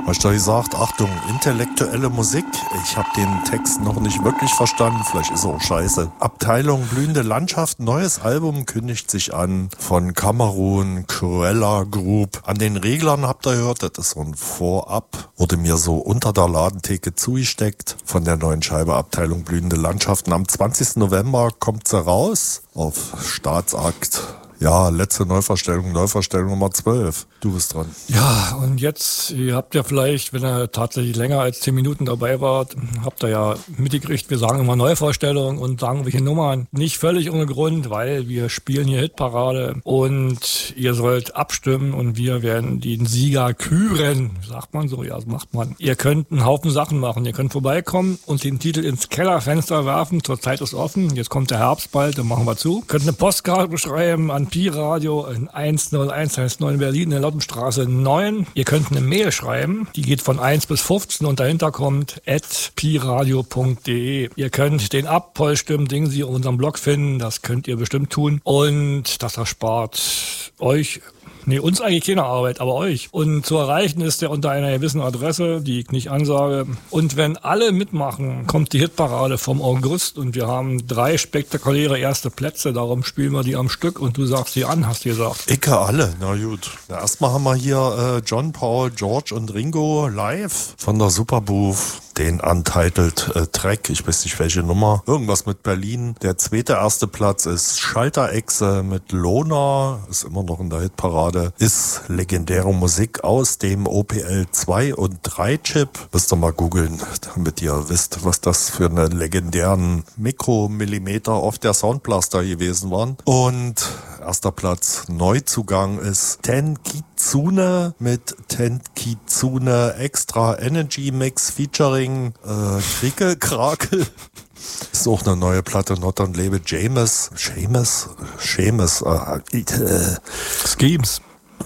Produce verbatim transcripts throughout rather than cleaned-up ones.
Hast du gesagt, Achtung, intellektuelle Musik? Ich habe den Text noch nicht wirklich verstanden, vielleicht ist er auch scheiße. Abteilung Blühende Landschaft, neues Album kündigt sich an von Kamerun Cruella Group. An den Reglern habt ihr gehört, das ist so ein Vorab, wurde mir so unter der Ladentheke zugesteckt von der neuen Scheibe Abteilung Blühende Landschaften. Am zwanzigsten November kommt sie raus auf Staatsakt. Ja, letzte Neuverstellung, Neuverstellung Nummer zwölf. Du bist dran. Ja, und jetzt, ihr habt ja vielleicht, wenn ihr tatsächlich länger als zehn Minuten dabei wart, habt ihr ja mitgekriegt, wir sagen immer Neuvorstellung und sagen welche Nummern. Nicht völlig ohne Grund, weil wir spielen hier Hitparade und ihr sollt abstimmen und wir werden den Sieger küren. Sagt man so? Ja, das macht man. Ihr könnt einen Haufen Sachen machen. Ihr könnt vorbeikommen und den Titel ins Kellerfenster werfen. Zurzeit ist offen. Jetzt kommt der Herbst bald, dann machen wir zu. Könnt eine Postkarte schreiben an Pi Radio in eins null eins eins neun Berlin in der Lottenstraße neun. Ihr könnt eine Mail schreiben, die geht von eins bis fünfzehn und dahinter kommt at piradio punkt de. Ihr könnt den Abpollstimmen, den Sie auf unserem Blog finden, das könnt ihr bestimmt tun und das erspart euch Nee, uns eigentlich keine Arbeit, aber euch. Und zu erreichen ist der unter einer gewissen Adresse, die ich nicht ansage. Und wenn alle mitmachen, kommt die Hitparade vom August und wir haben drei spektakuläre erste Plätze. Darum spielen wir die am Stück und du sagst die an, hast du gesagt. Icke alle, na gut. Na, erstmal haben wir hier äh, John, Paul, George und Ringo live von der Superbooth. Den Untitled äh, Track, ich weiß nicht welche Nummer, irgendwas mit Berlin. Der zweite erste Platz ist Schalterechse mit Lona, ist immer noch in der Hitparade, ist legendäre Musik aus dem O P L zwei und drei Chip. Müsst ihr mal googeln, damit ihr wisst, was das für eine legendären Mikromillimeter auf der Soundblaster gewesen waren. Und erster Platz Neuzugang ist Ten Kitsune mit Ten Kitsune Extra Energy Mix featuring Äh, Kriekel, Krakel. Ist auch eine neue Platte, Not on Label. James, Seamus, Seamus, äh, äh. Schemes.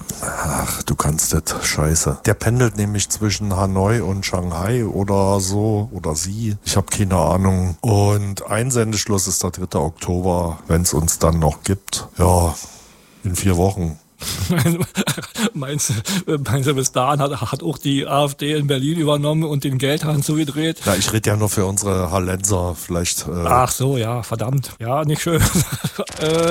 Ach, du kannst das, scheiße. Der pendelt nämlich zwischen Hanoi und Shanghai oder so, oder sie. Ich habe keine Ahnung. Und Einsendeschluss ist der dritte Oktober, wenn es uns dann noch gibt. Ja, in vier Wochen. meinst, du, meinst du, bis dahin hat, hat auch die AfD in Berlin übernommen und den Geldhahn zugedreht? Ja, ich rede ja nur für unsere Hallenser, vielleicht. Äh Ach so, ja, verdammt. Ja, nicht schön. äh,